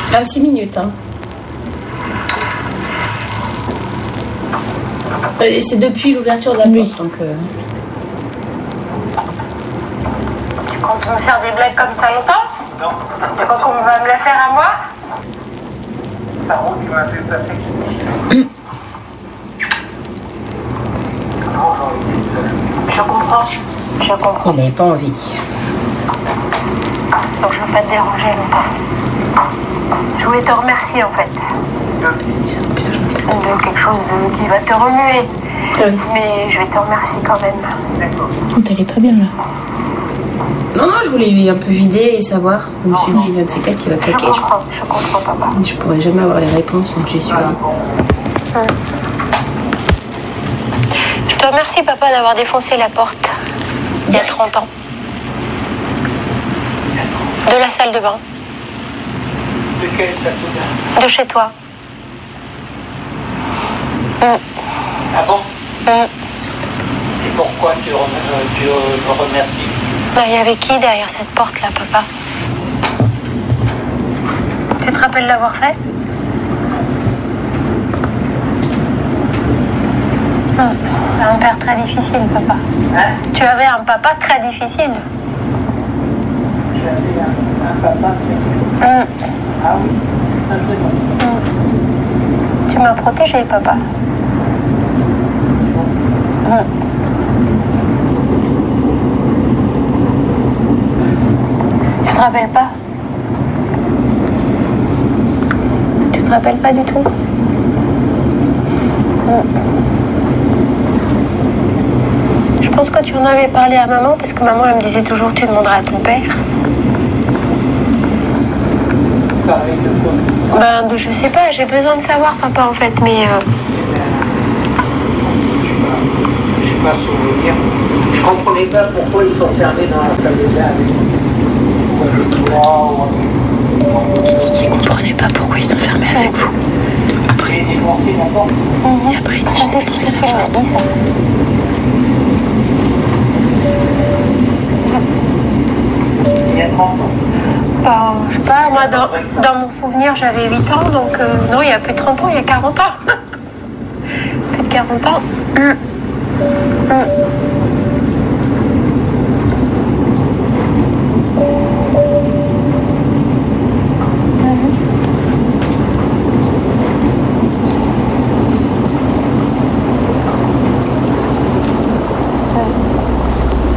26 minutes. Hein. Et c'est depuis l'ouverture de la porte, donc... Tu comptes me faire des blagues comme ça longtemps? Non. Tu crois qu'on va me la faire à moi? Par où tu m'as fait passer? Je comprends. Je comprends. Il n'avait pas envie. Donc je ne veux pas te déranger longtemps. Je voulais te remercier en fait. De quelque chose qui va te remuer. Mais je vais te remercier quand même. D'accord. T'allais pas bien là. Non, je voulais un peu vider et savoir. Je me suis dit, l'un de ces quatre, il va claquer. Je comprends papa. Je pourrais jamais avoir les réponses, donc j'y suis allée. Je te remercie papa d'avoir défoncé la porte il y a 30 ans. De la salle de bain. De quelle salle de bain? De chez toi. Ah bon? Et pourquoi tu me remercies? Il y avait qui derrière cette porte là papa? Tu te rappelles l'avoir fait? Un père très difficile, papa. Hein? Tu avais un papa très difficile. J'avais un papa qui... Ah oui, ça c'est bon. Tu m'as protégé, papa. Tu te rappelles pas? Tu te rappelles pas du tout? Je pense que tu en avais parlé à maman, parce que maman elle me disait toujours tu demanderas à ton père. Parler de quoi? Je sais pas, j'ai besoin de savoir papa en fait, mais Je sais pas souvenir. Je comprenais pas pourquoi ils sont fermés dans la salle de bain. Il comprenait pas pourquoi ils sont fermés avec vous. Après, ils ont monté la porte. Après, ça c'est ce que ça fait, dit ça. Il y a 30 ans. Je sais pas, moi dans mon souvenir j'avais 8 ans, donc non, il y a plus de 30 ans, il y a 40 ans. Plus de 40 ans.